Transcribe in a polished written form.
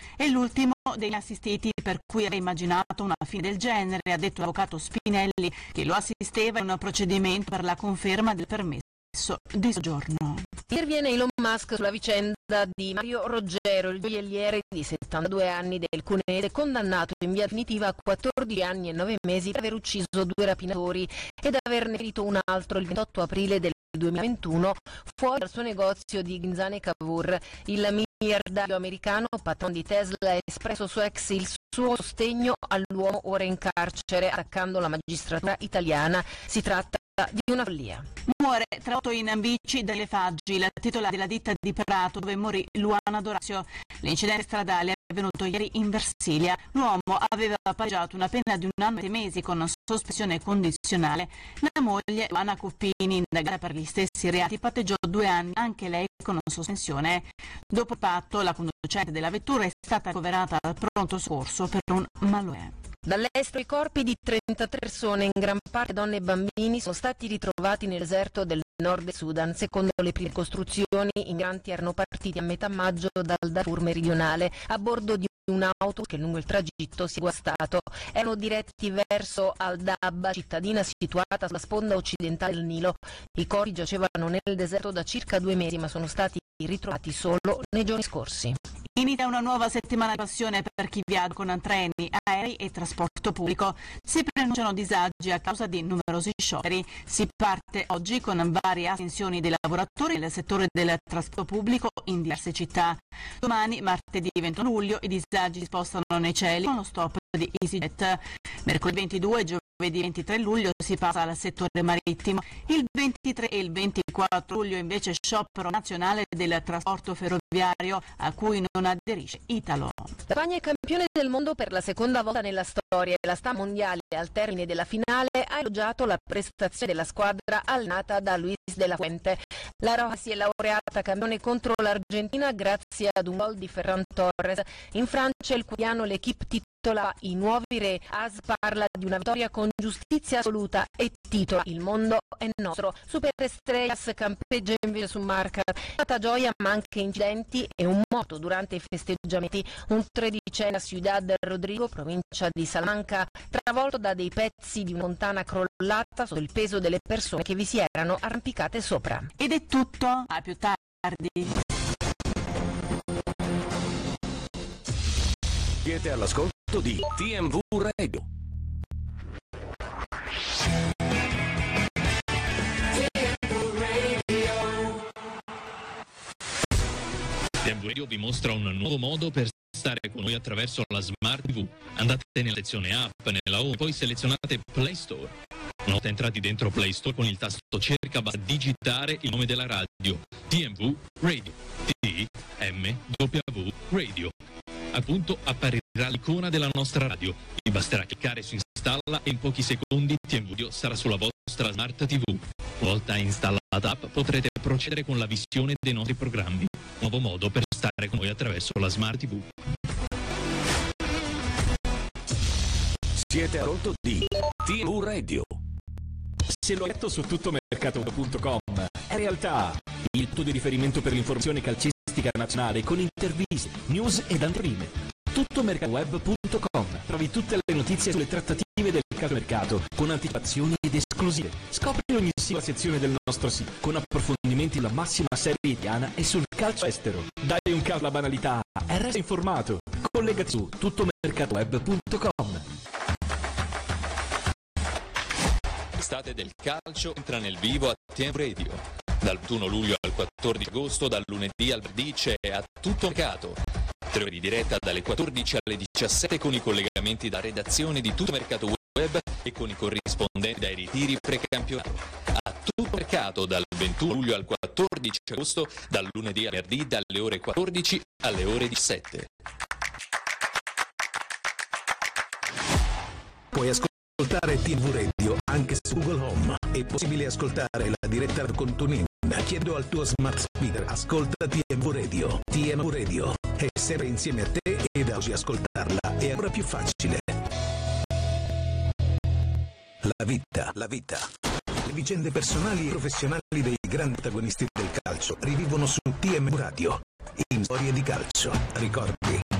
È l'ultimo degli assistiti per cui aveva immaginato una fine del genere, ha detto l'avvocato Spinelli, che lo assisteva in un procedimento per la conferma del permesso di soggiorno. Interviene Elon Musk sulla vicenda di Mario Roggero, il gioielliere di 72 anni del Cuneese, condannato in via definitiva a 14 anni e 9 mesi per aver ucciso 2 rapinatori ed averne ferito un altro il 28 aprile del 2021 fuori dal suo negozio di Ghinzane Cavour. Il miliardario americano, patron di Tesla, ha espresso su X il suo sostegno all'uomo ora in carcere, attaccando la magistratura italiana. Si tratta di una follia. Muore tratto in bici dalle Faggi, la titolare della ditta di Prato dove morì Luana Dorazio. L'incidente stradale è avvenuto ieri in Versilia. L'uomo aveva pareggiato una pena di 1 anno e 6 mesi con sospensione condizionale. La moglie, Luana Cuppini, indagata per gli stessi reati, patteggiò 2 anni, anche lei con sospensione. Dopo il patto, la conducente della vettura è stata ricoverata al pronto soccorso per un malore. Dall'estero i corpi di 33 persone, in gran parte donne e bambini, sono stati ritrovati nel deserto del nord del Sudan. Secondo le prime costruzioni, i migranti erano partiti a metà maggio dal Darfur meridionale a bordo di un'auto che lungo il tragitto si è guastato. Erano diretti verso Al-Dabba, cittadina situata sulla sponda occidentale del Nilo. I corpi giacevano nel deserto da circa 2 mesi, ma sono stati ritrovati solo nei giorni scorsi. Inizia una nuova settimana di passione per chi viaggia con treni, aerei e trasporto pubblico. Si preannunciano disagi a causa di numerosi scioperi. Si parte oggi con varie astensioni dei lavoratori nel settore del trasporto pubblico in diverse città. Domani, martedì 21 luglio, i disagi si spostano nei cieli con lo stop di EasyJet. Mercoledì 22 e giovedì 23 luglio si passa al settore marittimo. Il 23 e il 24 luglio invece sciopero nazionale del trasporto ferroviario a cui non aderisce Italo. La Spagna è campione del mondo per la seconda volta nella storia e la stampa mondiale al termine della finale ha elogiato la prestazione della squadra allenata da Luis de la Fuente. La Roja si è laureata campione contro l'Argentina grazie ad un gol di Ferran Torres. In Francia il quotidiano L'Équipe titola I nuovi re. AS parla di una vittoria con giustizia assoluta e titola Il mondo è nostro. Super Estrellas campeggia invece su Marca. Stata gioia ma anche incidenti e un morto durante i festeggiamenti. Un 13enne a Ciudad Rodrigo, provincia di Salamanca, travolto da dei pezzi di una fontana crollata sotto il peso delle persone che vi si erano arrampicate sopra. Ed è tutto, a più tardi. Siete all'ascolto di TMV Radio. TMV Radio vi mostra un nuovo modo per stare con noi attraverso la Smart TV. Andate nella sezione App, nella Home, poi selezionate Play Store. Una volta entrati dentro Play Store con il tasto cerca basta digitare il nome della radio, TMV Radio, TMW Radio. Appunto apparirà l'icona della nostra radio. Vi basterà cliccare su installa e in pochi secondi TMV Radio sarà sulla vostra Smart TV. Una volta installata l'app potrete procedere con la visione dei nostri programmi. Nuovo modo per stare con noi attraverso la Smart TV. Siete all'ascolto di TMV Radio. Se l'ho letto su tuttomercato.com, è realtà il punto di riferimento per l'informazione calcistica nazionale con interviste, news ed anteprime. Tuttomercatoweb.com. Trovi tutte le notizie sulle trattative del calciomercato con anticipazioni ed esclusive. Scopri ogni singola sezione del nostro sito con approfondimenti sulla massima serie italiana e sul calcio estero. Dai un caso alla banalità e resta informato. Collegati su tuttomercatoweb.com. L'estate del calcio entra nel vivo a TMV Radio. Dal 21 luglio al 14 agosto, dal lunedì al venerdì c'è A Tutto Mercato. 3 ore di diretta dalle 14 alle 17 con i collegamenti da redazione di Tutto Mercato Web e con i corrispondenti dai ritiri precampionato. A Tutto Mercato dal 21 luglio al 14 agosto, dal lunedì al venerdì dalle ore 14 alle ore 17. Puoi ascoltare TMV Radio anche su Google Home. È possibile ascoltare la diretta con TuneIn. Chiedo al tuo smart speaker, ascolta TMV Radio. TMV Radio è sempre insieme a te e da oggi ascoltarla è ancora più facile. La vita. Le vicende personali e professionali dei grandi protagonisti del calcio rivivono su TMV Radio. In Storie di Calcio. Ricordi,